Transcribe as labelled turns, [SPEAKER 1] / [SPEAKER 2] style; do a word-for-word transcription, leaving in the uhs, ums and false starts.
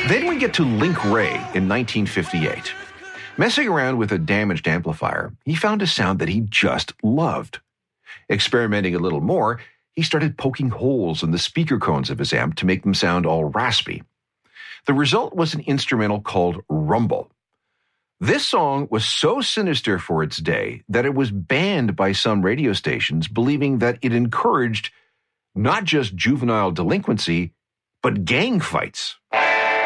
[SPEAKER 1] Then we get to Link Wray in nineteen fifty-eight. Messing around with a damaged amplifier, he found a sound that he just loved. Experimenting a little more, he started poking holes in the speaker cones of his amp to make them sound all raspy. The result was an instrumental called Rumble. This song was so sinister for its day that it was banned by some radio stations, believing that it encouraged not just juvenile delinquency, but gang fights.